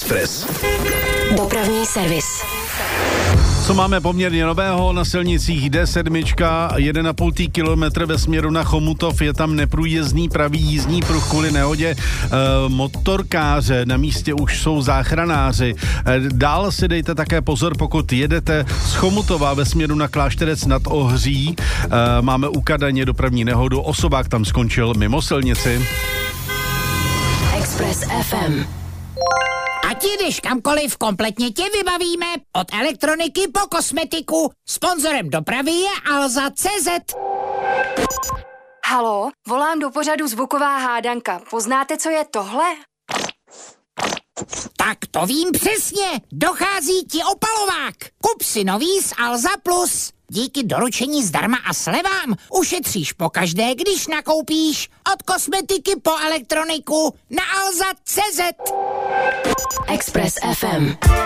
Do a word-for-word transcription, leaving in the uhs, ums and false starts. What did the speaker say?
Express. Dopravní servis. Co máme poměrně nového na silnicích? D sedm, jeden a půl kilometr ve směru na Chomutov, je tam neprůjezdný pravý jízdní pruh kvůli nehodě e, motorkáře, na místě už jsou záchranáři. E, dál si dejte také pozor, pokud jedete z Chomutova ve směru na Klášterec nad Ohří, e, máme u Kadaně dopravní nehodu, osobák tam skončil mimo silnici. Express F M. Ať jdeš kamkoliv, kompletně tě vybavíme. Od elektroniky po kosmetiku. Sponzorem dopravy je Alza tečka cé zet. Haló, volám do pořadu Zvuková hádanka. Poznáte, co je tohle? Tak to vím přesně. Dochází ti opalovák. Kup si nový z Alza Plus. Díky doručení zdarma a slevám ušetříš pokaždé, když nakoupíš. Od kosmetiky po elektroniku na Alza tečka cé zet. Express F M.